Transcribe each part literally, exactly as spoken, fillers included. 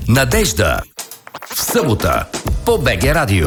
Надежда. В събота по БГ Радио.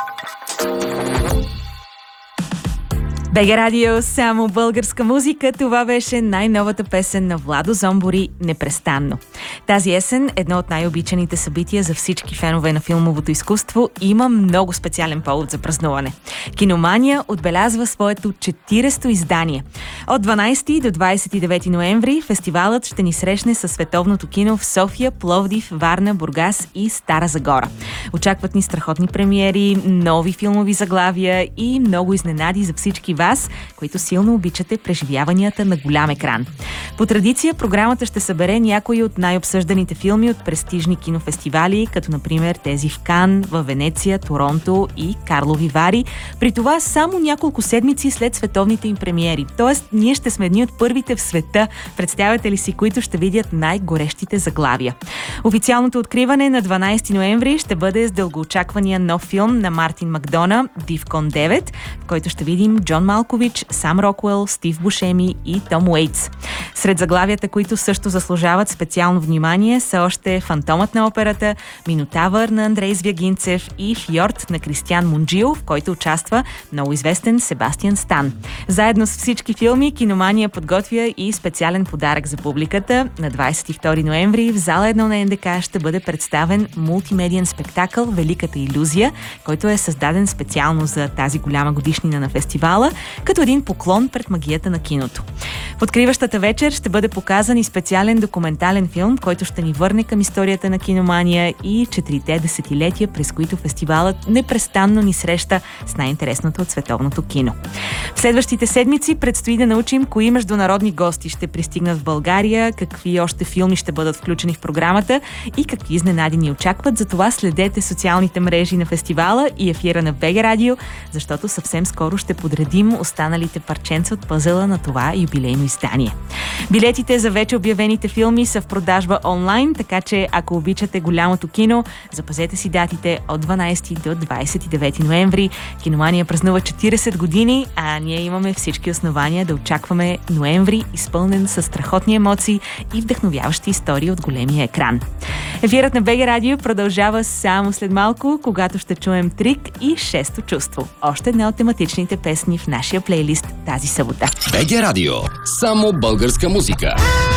БГ Радио, само българска музика. Това беше най-новата песен на Владо Зомбори "Непрестанно". Тази есен едно от най-обичаните събития за всички фенове на филмовото изкуство и има много специален повод за празнуване. Киномания отбелязва своето четиридесето издание. От дванадесети до двадесет и девети ноември фестивалът ще ни срещне със световното кино в София, Пловдив, Варна, Бургас и Стара Загора. Очакват ни страхотни премиери, нови филмови заглавия и много изненади за всички вас, които силно обичате преживяванията на голям екран. По традиция, програмата ще събере някои от най-обсъжданите филми от престижни кинофестивали, като например тези в Кан, във Венеция, Торонто и Карлови Вари. При това само няколко седмици след световните им премиери. Тоест, ние ще сме едни от първите в света, представете ли си, които ще видят най-горещите заглавия. Официалното откриване на дванадесети ноември ще бъде с дългоочаквания нов филм на Мартин Макдона, Дивкон девет, в който ще видим Джон Малкович, Сам Рокуел, Стив Бушеми и Том Уейтс. Сред заглавията, които също заслужават специално внимание, са още Фантомът на операта, Минотавър на Андрей Звягинцев и Фьорд на Кристиан Мунджил, в който участва много известен Себастиан Стан. Заедно с всички филми, Киномания подготвя и специален подарък за публиката. На двадесет и втори ноември в зала едно на НДК ще бъде представен мултимедиен спектакъл "Великата илюзия", който е създаден специално за тази голяма годишнина на фестивала, като един поклон пред магията на киното. В откриващата вечер ще бъде показан и специален документален филм, който ще ни върне към историята на Киномания и четирите десетилетия, през които фестивалът непрестанно ни среща с най-интересното от световното кино. В следващите седмици предстои да научим кои международни гости ще пристигнат в България, какви още филми ще бъдат включени в програмата и какви изненади ни очакват. Затова следете социалните мрежи на фестивала и ефира на БГ Радио, защото съвсем скоро ще подредим останалите парченца от пъзела на това юбилейно издание. Билетите за вече обявените филми са в продажба онлайн, така че ако обичате голямото кино, запазете си датите от дванадесети до двадесет и девети ноември. Киномания празнува четиридесет години, а ние имаме всички основания да очакваме ноември, изпълнен със страхотни емоции и вдъхновяващи истории от големия екран. Ефирът на БГ Радио продължава само след малко, когато ще чуем Трик и Шесто чувство. Още една от тематичните песни в нашия плейлист тази събота. БГ Радио. Само българска музика.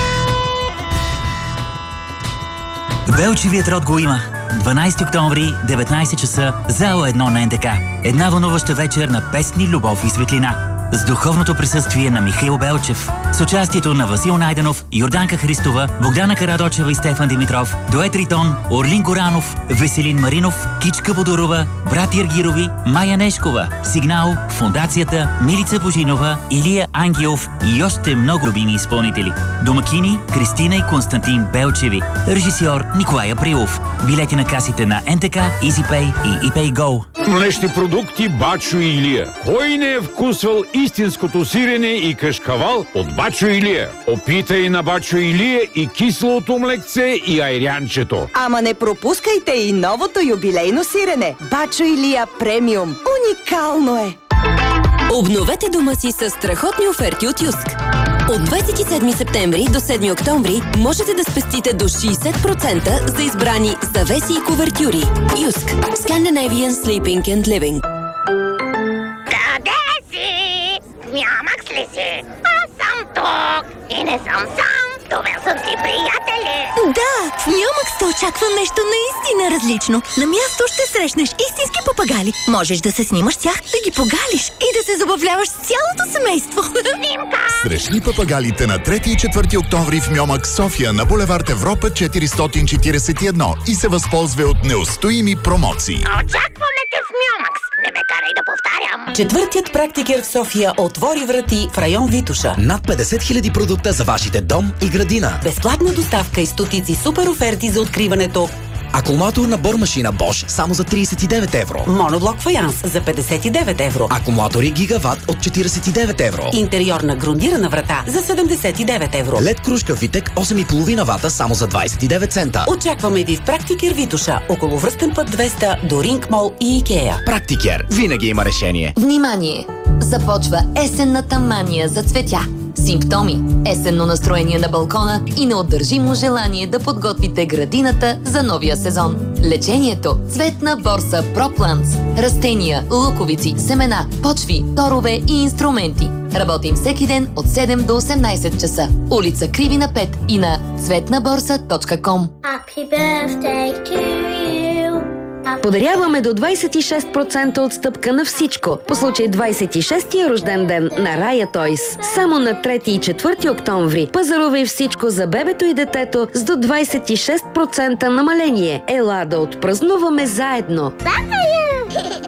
Велчевият род го има. дванадесети октомври, деветнадесет часа, зала едно на НДК. Една вълнуваща вечер на песни, любов и светлина. С духовното присъствие на Михаил Белчев, с участието на Васил Найденов, Йорданка Христова, Богдана Карадочева и Стефан Димитров, дует Ритон, Орлин Горанов, Веселин Маринов, Кичка Бодорова, брати Ергирови, Майя Нешкова, Сигнал, Фондацията, Милица Божинова, Илия Ангелов и още много любими изпълнители. Домакини Кристина и Константин Белчеви. Режисьор Николай Априлов. Билети на касите на НТК, EasyPay и ePayGo. Млечни продукти Бачо и Илия. Кой не е вкусвал истинското сирене и кашкавал от Бачо Илия? Опитай на Бачо Илия и кислото млекце и айрянчето. Ама не пропускайте и новото юбилейно сирене. Бачо Илия премиум. Уникално е! Обновете дома си с страхотни оферти от Юск. От двадесет и седми септември до седми октомври можете да спестите до шейсет процента за избрани завеси и кувертюри. Юск. Scandinavian Sleeping and Living. Къде си? Мямакс ли си? Аз съм тук и не съм сам. Това са ти приятели. Да, в Мямакс те очаква нещо наистина различно. На място ще срещнеш истински папагали. Можеш да се снимаш с тях, да ги погалиш и да се забавляваш с цялото семейство. Снимка! Срещни папагалите на трети и четвърти октомври в Мямакс, София, на булевард Европа четиристотин четиридесет и едно и се възползва от неустоими промоции. Очакваме те в Мямакс. Не ме карай да повтарям. Четвъртият практикер в София отвори врати в район Витоша. Над петдесет хиляди продукта за вашите дом и градина. Безплатна доставка и стотици супер оферти за откриването. Акумулаторна бормашина Bosch само за тридесет и девет евро. Моноблок фаянс за петдесет и девет евро. Акумулатори Гигават от четиридесет и девет евро. Интериорна грундирана врата за седемдесет и девет евро. Лед кружка Витек осем и половина вата само за двадесет и девет цента. Очакваме ви в Практикер Витоша, около връстен път двеста до Ринг Мол и Икея. Практикер винаги има решение. Внимание! Започва есенната мания за цветя. симптоми, есенно настроение на балкона и неотдържимо желание да подготвите градината за новия сезон. Лечението – цветна борса ProPlants. Растения, луковици, семена, почви, торове и инструменти. Работим всеки ден от седем до осемнайсет часа. Улица Кривина пет и на цветна борса точка ком. Happy birthday to you. Подаряваме до двайсет и шест процента отстъпка на всичко по случай двайсет и шестия рожден ден на Рая Тойс. Само на трети и четвърти октомври пазарувай всичко за бебето и детето с до двайсет и шест процента намаление. Ела да отпразнуваме заедно!